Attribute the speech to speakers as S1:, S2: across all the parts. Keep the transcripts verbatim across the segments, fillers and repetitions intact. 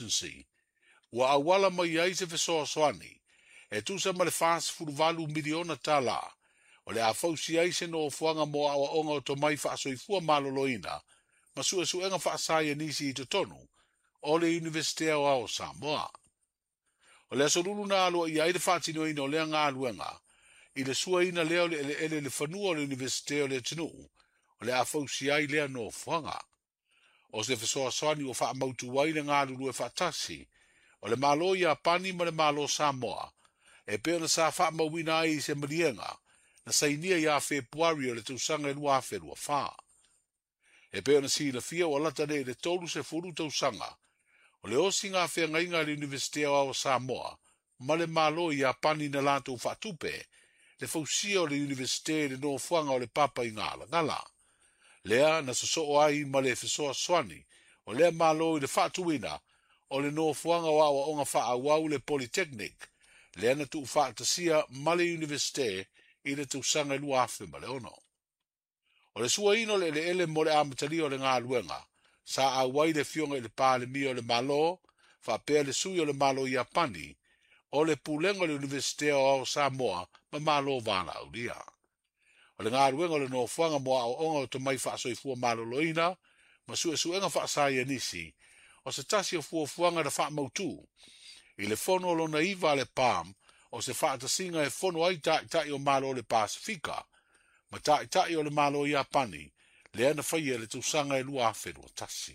S1: Agency, ua awala mai ai se fesoa soani, e tusa ma le fast food valu miliona tala, o le a fausi ai se no fuanga mo awa onga o to mai whaasoifua maloloina, ma sua suenga whaasaya nisi i tonu, o le Universitea o ao Samoa. O le asorulu na alua i aide whaatino ina o lea ngā aluenga, i le sua ina leo le ele ele le whanua o le Universitea o le tinu, o le a fausi ai lea no fuanga. O se fesoa soani o wha mautu wai le ngā lulu e whaatasi, o le malo i a pani ma le malo Samoa, e peo na sa wha mawina ai se marienga, na sainia i a Februari o le tausanga e lua wherua wha. E peo na si na fia o lata ne le tolu se furu tausanga, o le osi ngā whea ngainga le Universitea o Samoa, ma le malo i a pani na lato whatupe, le fausia o le Universitea le no fuanga o le papa i ngala ngala. Lea na soso ai ma le fesoa soani, o lea malo i le whatuina, o le no fuanga o awa onga wha awau le Polytechnic, lea na tu whaatasia ma le Universitea i le tausanga lua afe ma le ono. O le sua ino le ele ele mo le amatali o le ngā luenga, sa awai le fionga i le pāle mi o le malo, wha pēr le sui o le malo i apani, o le pulenga le Universitea o Samoa ma malo vana au lia. O le ngā luenga le no fuanga mo au onga o te mai whaasoifua malo loina, ma sue suenga whaasaya nisi, o se tasi o fua fuanga da wha mautu, i le fono lo na iwa le palm, o se whaatasinga e fono ai tai tai o malo le Pasifika, ma tai tai o le malo i apani, le ana whaia le tausanga e lua awherua tasi.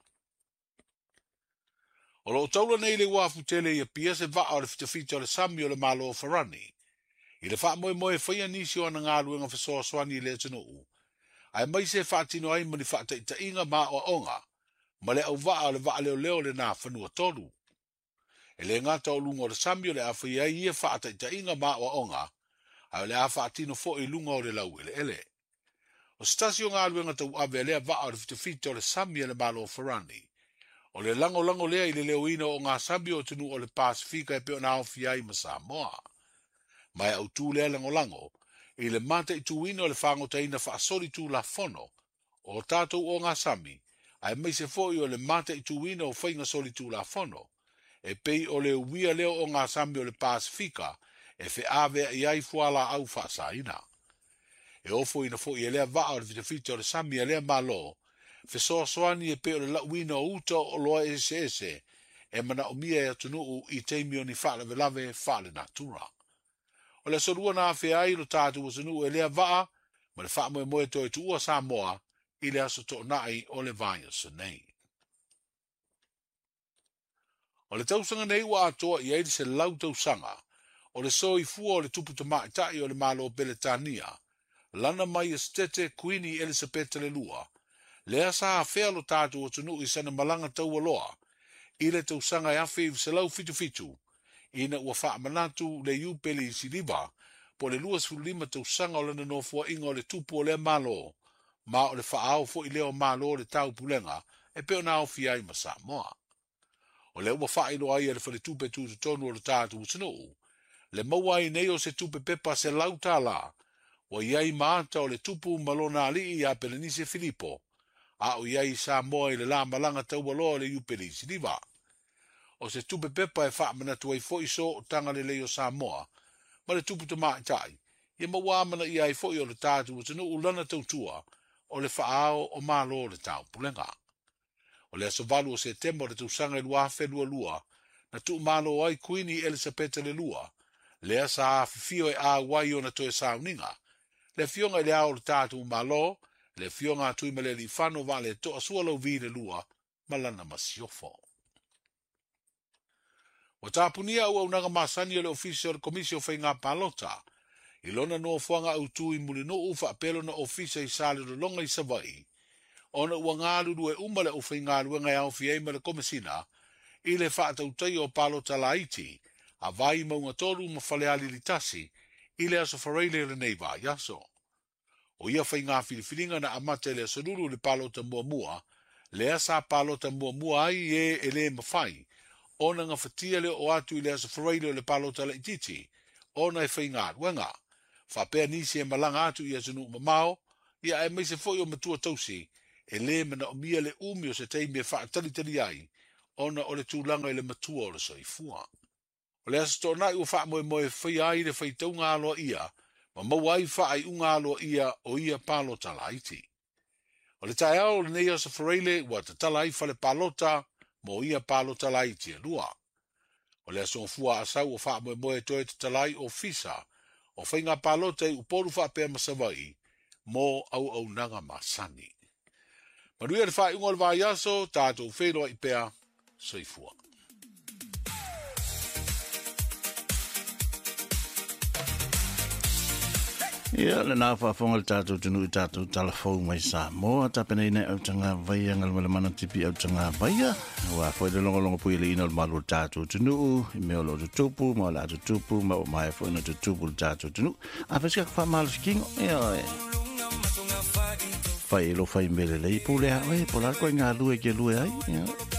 S1: O lo taula nei le wafu tele i pia se vaa o le fitafita o le sami o le malo o Farani, i le wha moe moe whaia nisi o na ngā luenga whasoa swani i le tanu, ai mai se whaatino ai mani whaata ita inga maa o onga, ma le au vaa o le vaa leo leo le nā whanua tolu. E le ngata o lunga o le sami o le awhaia ia whaata ita inga maa o onga, ai le a whaatino fo i lunga o le lau ele ele. O stasio ngā luenga tau awe lea vaa o le fitafita o le sami o le malo o Farani, o le lango lango lea i le leo ina o ngā sami o tunu o le Pasifika e peo na awhi ai ma Samoa. Mai au tū lea lango lango, i le mata i tū ina o le whangota ina whaasori tū la fono, o tātou o ngā sami, ai mai se foi o le mata i tū ina o whainga sori tū la fono, e pei o le uia leo o ngā sami o le Pasifika, e fe ave i ai fuala au whaasa ina. E ofo ina fo i lea vaa o le fitafita o le sami a lea malo, fe soa soani e pe o le lauina o uta o loa ese ese, e mana o mia e atunuu i teimi o ni whaale velave whaale natura. O le sorua na awhea ai lo tātu o sanu e lea vaa, ma le wha moe moe toi tu ua Samoa, i le aso to nai o le vaya sanei. O le tausanga nei wa atoa i eidi se lau tausanga, o le soi fua o le tupu tama itai o le malo o Beletania, lana mai estete Queenie Elizabeth le lua, lea sa awhea lo tātu o tunu i sana malanga tau aloa, i le tausanga e awhi i se lau fitu fitu, ina ua wha manatu le iu peli si liva, po le luas fu lima tausanga o lana no fua inga o le tupu o le malo, ma o le wha au fo i leo malo o le tau pulenga, e peo na au fiai ma Samoa. O le ua wha ilo ai e le whale tupe tu te tonu o le tātu o tunu, le maua i nei o se tupe pepa se lau tā la, o iai maata o le tupu malona ali i a Pelenise Filipo, a o iai Samoa i le la malanga tau aloa le iupeli si liva. O se tupe pepa e wha manatu ai fo iso o tanga le leo Samoa, ma le tupu te maa itai, i maua mana i ai fo i o le tātu o tanu ulana tautua o le whaao o malo le tau pulenga. O le asovalu o September le tausanga i lua whenua lua, na tu malo ai Queenie Elizabeth le lua, lea sa a fifio e a wai o na toe sauninga, le fionga i le ao le tātu malo, le fionga tui ma le li whano va le to asua lau vi le lua, malana masiofo. O tāpunia ua unaga masani o le ofisi o le komisio whai ngā palota, i lona noa fuanga au tui muli no ufa apelo na ofisa i sale do longa i savai, ona ua ngālulu e umale o whai ngālua ngai au fiei ma le komisina, i le whaatautai o palota la iti, a vai maunga toru ma whaleali li tasi, i le aso whareile le nei va yaso. O ia whai ngā whiriwhiringa na amate le asoruru le palota mua mua, le asa palota mua mua ai e e le mawhai, ona nga whatia le o atu i le aso whareile le palota la ititi, ona e whai ngā ruenga, whapea nisi e malanga atu i asonu mamao, ia e meise foi o matua tausi, e le mana o mia le umi o se teimi e whaatalitari ai, ona o le tūlanga i le matua o le soifua. O le asto na i o wha moe moe whai ai le whai tau ngā aloa ia, ma mau ai wha ai unga aloa ia o ia palo talaiti. O le tae ao le nei o sa whareile ua ta talai whale palota mo ia palo talaiti a lua. O le aso fua asau o wha moe moe toe te talai o fisa, o whai ngā palota i uporu wha pēr masawai, mo au au nanga masani. Manuia le wha i unga le vai aso, tātou wheroa i pēr, soifua.
S2: Ia le nā whaafonga le tātou tunu i tātou talafou mai sa moa tapena ina au tanga vaia ngal mala mana tipi au tanga vaia wa foi le longo longo pui le ina le malu tātou tunu i meo lo tutupu ma la tutupu ma o mai foi na tutupu le tātou tunu a feska kwa malu skingo ia fai lo fai mele le i pule ai pola ko ngā lue ke lue ai ia